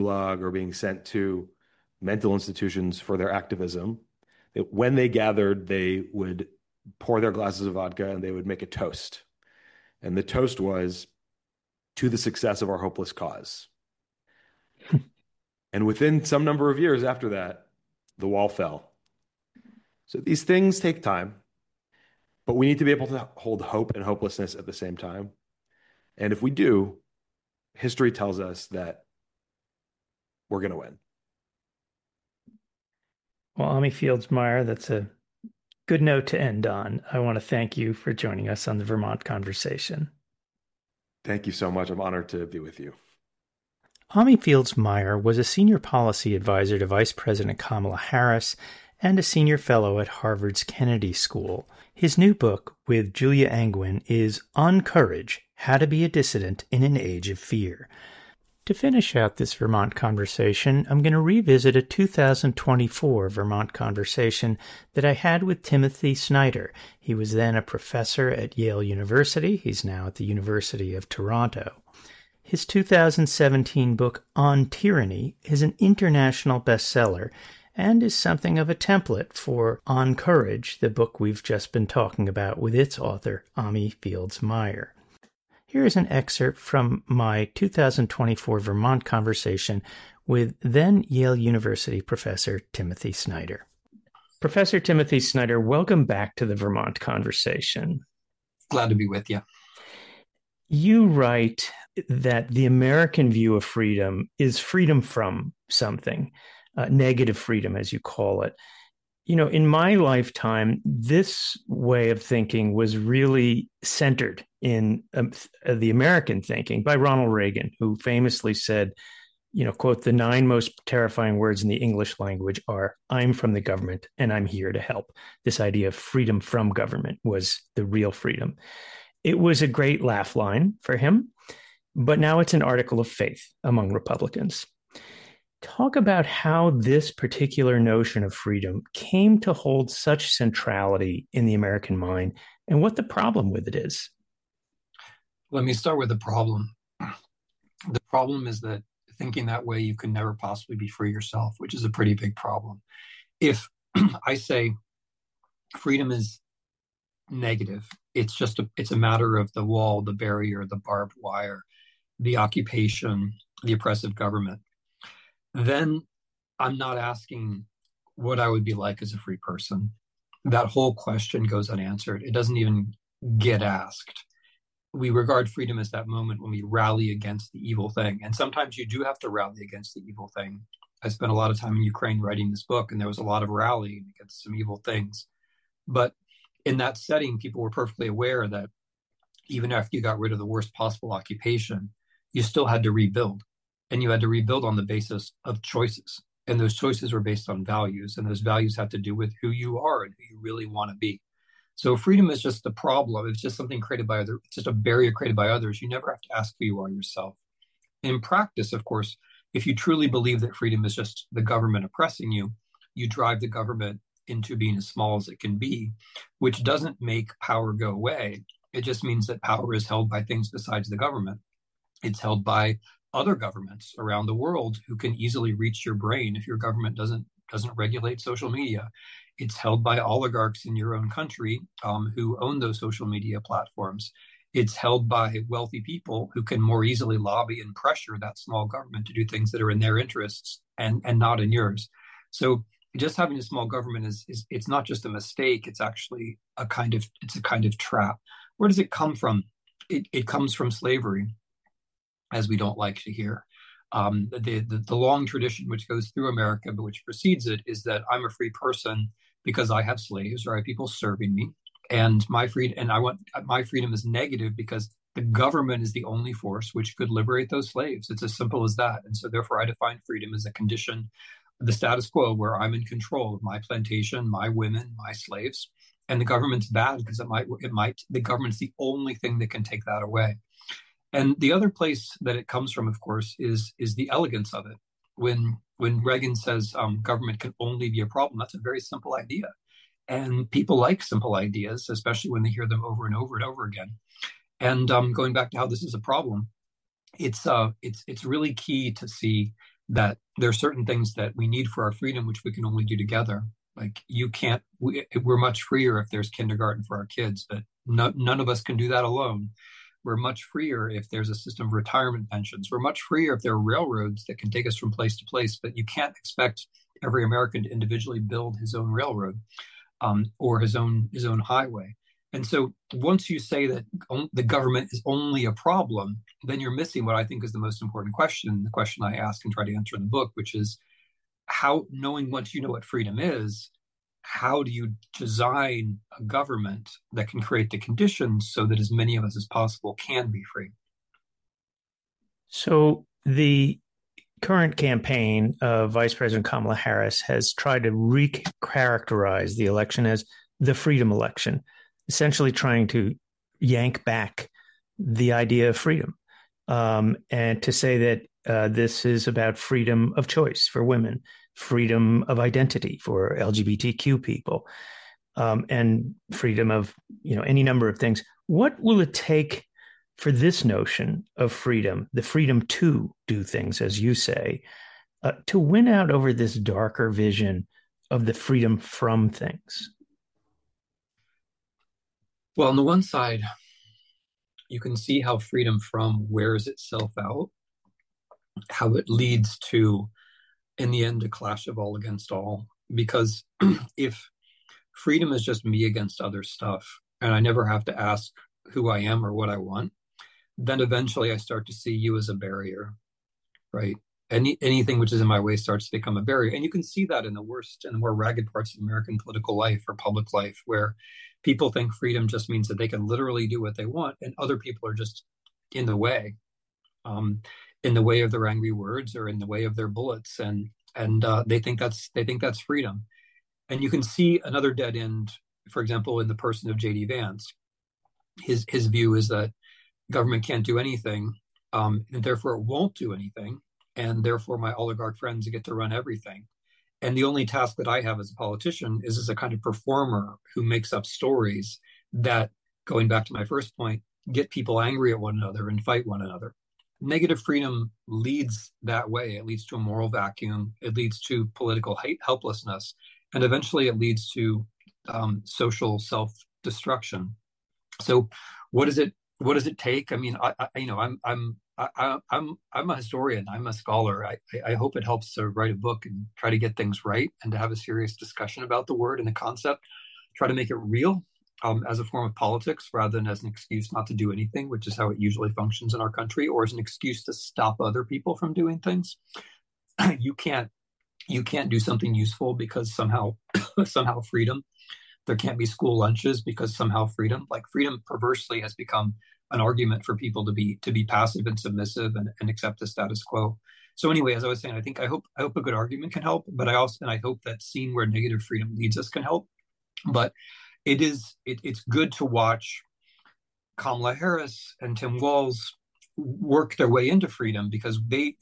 gulag or being sent to mental institutions for their activism. When they gathered, they would pour their glasses of vodka and they would make a toast. And the toast was to the success of our hopeless cause. And within some number of years after that, the wall fell. So these things take time, but we need to be able to hold hope and hopelessness at the same time. And if we do, history tells us that we're going to win. Well, Ami Fields-Meyer, that's a good note to end on. I want to thank you for joining us on the Vermont Conversation. Thank you so much. I'm honored to be with you. Ami Fields-Meyer was a senior policy advisor to Vice President Kamala Harris and a senior fellow at Harvard's Kennedy School. His new book with Julia Angwin is On Courage: How to Be a Dissident in an Age of Fear. To finish out this Vermont Conversation, I'm going to revisit a 2024 Vermont Conversation that I had with Timothy Snyder. He was then a professor at Yale University. He's now at the University of Toronto. His 2017 book, On Tyranny, is an international bestseller and is something of a template for On Courage, the book we've just been talking about with its author, Ami Fields-Meyer. Here is an excerpt from my 2024 Vermont Conversation with then Yale University professor Timothy Snyder. Professor Timothy Snyder, welcome back to the Vermont Conversation. Glad to be with you. You write that the American view of freedom is freedom from something, negative freedom, as you call it. You know, in my lifetime, this way of thinking was really centered in the American thinking by Ronald Reagan, who famously said, you know, quote, "The 9 most terrifying words in the English language are, I'm from the government and I'm here to help." This idea of freedom from government was the real freedom. It was a great laugh line for him, but now it's an article of faith among Republicans. Talk about how this particular notion of freedom came to hold such centrality in the American mind and what the problem with it is. Let me start with the problem. The problem is that thinking that way, you can never possibly be free yourself, which is a pretty big problem. If I say freedom is negative, it's a matter of the wall, the barrier, the barbed wire, the occupation, the oppressive government, then I'm not asking what I would be like as a free person. That whole question goes unanswered. It doesn't even get asked. We regard freedom as that moment when we rally against the evil thing. And sometimes you do have to rally against the evil thing. I spent a lot of time in Ukraine writing this book, and there was a lot of rallying against some evil things. But in that setting, people were perfectly aware that even after you got rid of the worst possible occupation, you still had to rebuild. And you had to rebuild on the basis of choices. And those choices were based on values. And those values have to do with who you are and who you really want to be. So freedom is just the problem. It's just something created by others. It's just a barrier created by others. You never have to ask who you are yourself. In practice, of course, if you truly believe that freedom is just the government oppressing you, you drive the government into being as small as it can be, which doesn't make power go away. It just means that power is held by things besides the government. It's held by other governments around the world who can easily reach your brain if your government doesn't regulate social media. It's held by oligarchs in your own country who own those social media platforms. It's held by wealthy people who can more easily lobby and pressure that small government to do things that are in their interests and not in yours. So just having a small government is it's not just a mistake. It's actually a kind of trap. Where does it come from? It comes from slavery, as we don't like to hear. The long tradition which goes through America, but which precedes it, is that I'm a free person because I have slaves or I have people serving me, and my freedom is negative because the government is the only force which could liberate those slaves. It's as simple as that. And so therefore I define freedom as a condition of the status quo where I'm in control of my plantation, my women, my slaves, and the government's bad because the government's the only thing that can take that away. And the other place that it comes from, of course, is the elegance of it. When Reagan says government can only be a problem, that's a very simple idea. And people like simple ideas, especially when they hear them over and over and over again. And going back to how this is a problem, it's really key to see that there are certain things that we need for our freedom, which we can only do together. Like we're much freer if there's kindergarten for our kids, but none of us can do that alone. We're much freer if there's a system of retirement pensions. We're much freer if there are railroads that can take us from place to place, but you can't expect every American to individually build his own railroad or his own highway. And so once you say that the government is only a problem, then you're missing what I think is the most important question, the question I ask and try to answer in the book, which is how, knowing once you know what freedom is, how do you design a government that can create the conditions so that as many of us as possible can be free? So the current campaign of Vice President Kamala Harris has tried to recharacterize the election as the freedom election, essentially trying to yank back the idea of freedom, and to say that this is about freedom of choice for women, freedom of identity for LGBTQ people, and freedom of any number of things. What will it take for this notion of freedom, the freedom to do things, as you say, to win out over this darker vision of the freedom from things? Well, on the one side, you can see how freedom from wears itself out, how it leads to, in the end, a clash of all against all. Because if freedom is just me against other stuff, and I never have to ask who I am or what I want, then eventually I start to see you as a barrier, right? Anything which is in my way starts to become a barrier. And you can see that in the worst and the more ragged parts of American political life or public life, where people think freedom just means that they can literally do what they want, and other people are just in the way of their angry words or in the way of their bullets, and they think that's freedom. And you can see another dead end, for example, in the person of J.D. Vance. His view is that government can't do anything, and therefore it won't do anything, and therefore my oligarch friends get to run everything. And the only task that I have as a politician is as a kind of performer who makes up stories that, going back to my first point, get people angry at one another and fight one another. Negative freedom leads that way. It leads to a moral vacuum. It leads to political helplessness. And eventually it leads to social self-destruction. So what does it take? I mean, I'm a historian. I'm a scholar. I hope it helps to write a book and try to get things right and to have a serious discussion about the word and the concept, try to make it real as a form of politics rather than as an excuse not to do anything, which is how it usually functions in our country, or as an excuse to stop other people from doing things. You can't do something useful because somehow freedom. There can't be school lunches because somehow freedom perversely has become an argument for people to be passive and submissive and accept the status quo. So anyway, as I was saying, I hope a good argument can help, but I hope that seeing where negative freedom leads us can help. But it's good to watch Kamala Harris and Tim Walz work their way into freedom, because they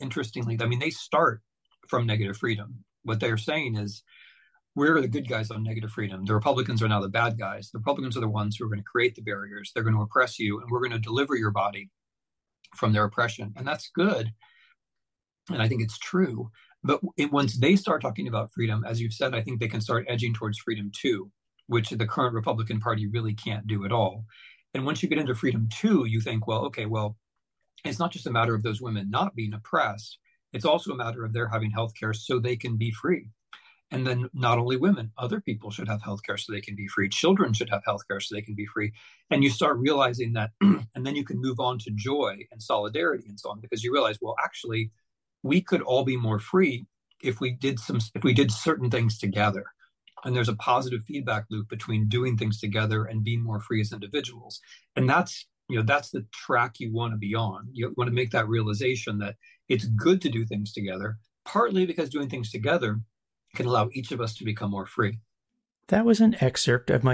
start from negative freedom. What they're saying is, we're the good guys on negative freedom. The Republicans are now the bad guys. The Republicans are the ones who are going to create the barriers. They're going to oppress you, and we're going to deliver your body from their oppression. And that's good. And I think it's true. But once they start talking about freedom, as you've said, I think they can start edging towards freedom too, which the current Republican Party really can't do at all. And once you get into freedom too, you think, well, it's not just a matter of those women not being oppressed. It's also a matter of their having healthcare so they can be free. And then not only women, other people should have healthcare so they can be free. Children should have healthcare so they can be free. And you start realizing that, and then you can move on to joy and solidarity and so on, because you realize, well, actually, we could all be more free if we did certain things together. And there's a positive feedback loop between doing things together and being more free as individuals. And that's the track you want to be on. You want to make that realization that it's good to do things together, partly because doing things together can allow each of us to become more free. That was an excerpt of my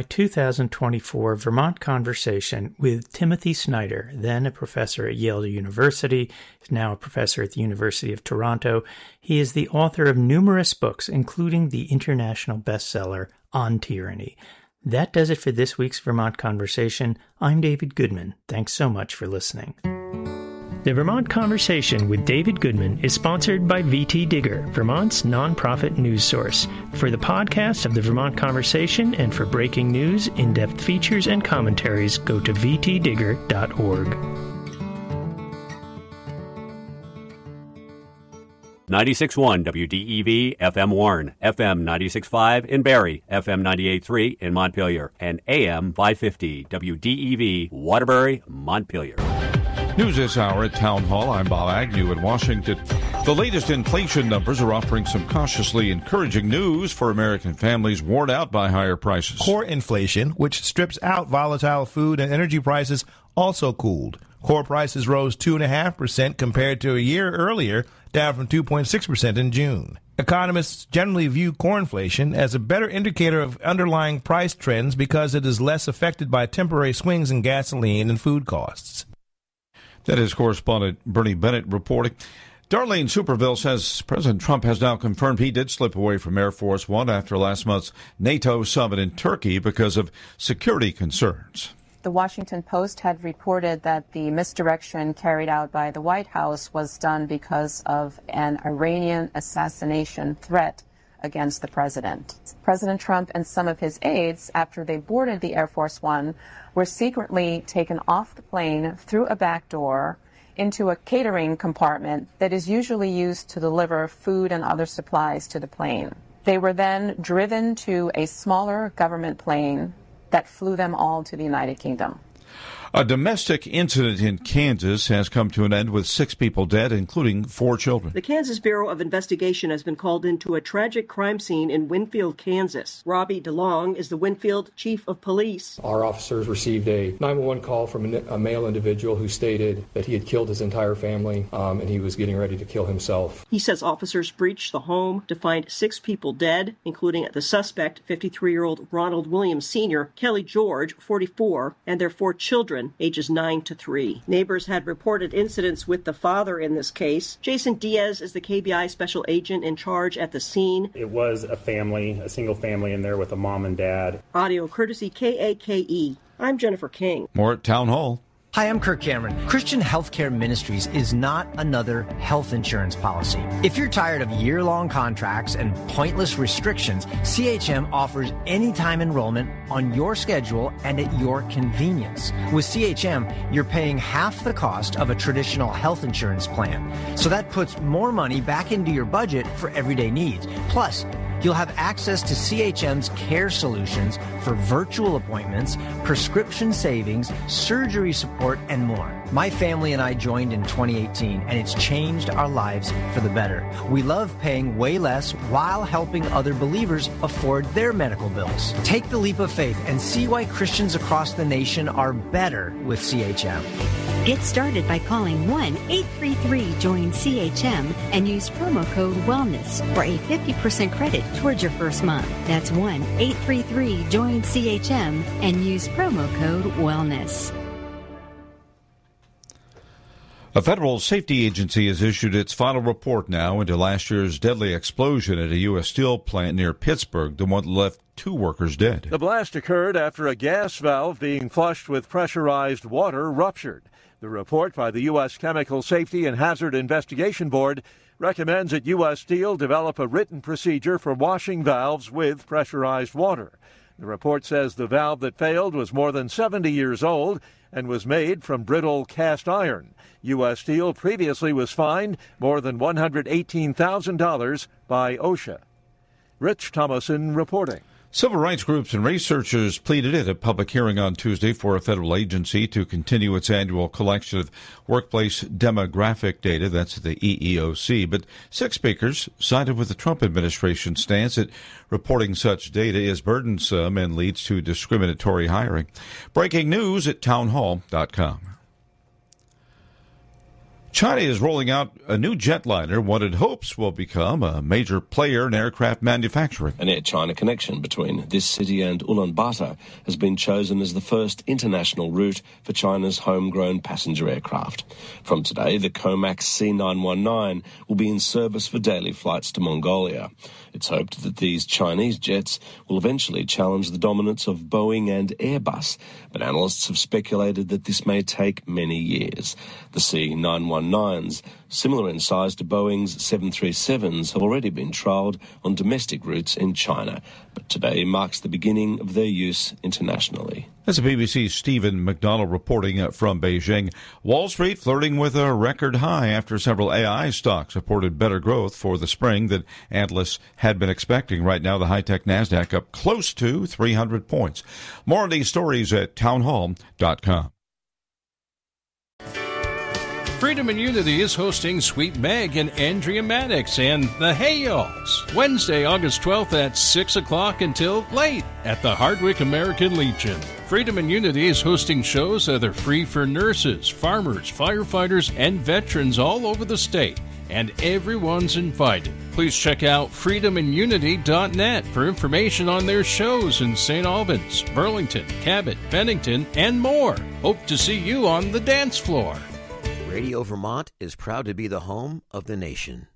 2024 Vermont conversation with Timothy Snyder, then a professor at Yale University, now a professor at the University of Toronto. He is the author of numerous books, including the international bestseller On Tyranny. That does it for this week's Vermont Conversation. I'm David Goodman. Thanks so much for listening. The Vermont Conversation with David Goodman is sponsored by VT Digger, Vermont's nonprofit news source. For the podcast of the Vermont Conversation and for breaking news, in-depth features, and commentaries, go to vtdigger.org. 96.1 WDEV FM Warren, FM 96.5 in Barrie, FM 98.3 in Montpelier, and AM 550 WDEV Waterbury, Montpelier. News this hour at Town Hall. I'm Bob Agnew in Washington. The latest inflation numbers are offering some cautiously encouraging news for American families worn out by higher prices. Core inflation, which strips out volatile food and energy prices, also cooled. Core prices rose 2.5% compared to a year earlier, down from 2.6% in June. Economists generally view core inflation as a better indicator of underlying price trends because it is less affected by temporary swings in gasoline and food costs. That is correspondent Bernie Bennett reporting. Darlene Superville says President Trump has now confirmed he did slip away from Air Force One after last month's NATO summit in Turkey because of security concerns. The Washington Post had reported that the misdirection carried out by the White House was done because of an Iranian assassination threat against the president. President Trump and some of his aides, after they boarded the Air Force One, were secretly taken off the plane through a back door into a catering compartment that is usually used to deliver food and other supplies to the plane. They were then driven to a smaller government plane that flew them all to the United Kingdom. A domestic incident in Kansas has come to an end with 6 people dead, including 4 children. The Kansas Bureau of Investigation has been called into a tragic crime scene in Winfield, Kansas. Robbie DeLong is the Winfield chief of police. Our officers received a 911 call from a male individual who stated that he had killed his entire family and he was getting ready to kill himself. He says officers breached the home to find 6 people dead, including the suspect, 53-year-old Ronald Williams Sr., Kelly George, 44, and their 4 children, ages 9 to 3. Neighbors had reported incidents with the father in this case. Jason Diaz is the KBI special agent in charge at the scene. It was a single family in there with a mom and dad. Audio courtesy KAKE. I'm Jennifer King. More at Town Hall. Hi, I'm Kirk Cameron. Christian Healthcare Ministries is not another health insurance policy. If you're tired of year-long contracts and pointless restrictions, CHM offers anytime enrollment on your schedule and at your convenience. With CHM, you're paying half the cost of a traditional health insurance plan. So that puts more money back into your budget for everyday needs. Plus, you'll have access to CHM's care solutions for virtual appointments, prescription savings, surgery support, and more. My family and I joined in 2018, and it's changed our lives for the better. We love paying way less while helping other believers afford their medical bills. Take the leap of faith and see why Christians across the nation are better with CHM. Get started by calling 1-833-JOIN-CHM and use promo code WELLNESS for a 50% credit towards your first month. That's 1-833-JOIN-CHM and use promo code WELLNESS. A federal safety agency has issued its final report now into last year's deadly explosion at a U.S. steel plant near Pittsburgh, the one that left 2 workers dead. The blast occurred after a gas valve being flushed with pressurized water ruptured. The report by the U.S. Chemical Safety and Hazard Investigation Board recommends that U.S. Steel develop a written procedure for washing valves with pressurized water. The report says the valve that failed was more than 70 years old and was made from brittle cast iron. U.S. Steel previously was fined more than $118,000 by OSHA. Rich Thomason reporting. Civil rights groups and researchers pleaded at a public hearing on Tuesday for a federal agency to continue its annual collection of workplace demographic data. That's the EEOC. But 6 speakers sided with the Trump administration's stance that reporting such data is burdensome and leads to discriminatory hiring. Breaking news at townhall.com. China is rolling out a new jetliner, what it hopes will become a major player in aircraft manufacturing. An Air China connection between this city and Ulaanbaatar has been chosen as the first international route for China's homegrown passenger aircraft. From today, the Comac C919 will be in service for daily flights to Mongolia. It's hoped that these Chinese jets will eventually challenge the dominance of Boeing and Airbus, but analysts have speculated that this may take many years. The C919s, similar in size to Boeing's 737s, have already been trialled on domestic routes in China, but today marks the beginning of their use internationally. That's BBC's Stephen McDonald reporting from Beijing. Wall Street flirting with a record high after several AI stocks reported better growth for the spring than analysts had been expecting. Right now, the high-tech NASDAQ up close to 300 points. More on these stories at townhall.com. Freedom and Unity is hosting Sweet Meg and Andrea Maddox and the Hayals Wednesday, August 12th at 6 o'clock until late at the Hardwick American Legion. Freedom and Unity is hosting shows that are free for nurses, farmers, firefighters, and veterans all over the state, and everyone's invited. Please check out freedomandunity.net for information on their shows in St. Albans, Burlington, Cabot, Bennington, and more. Hope to see you on the dance floor. Radio Vermont is proud to be the home of the nation.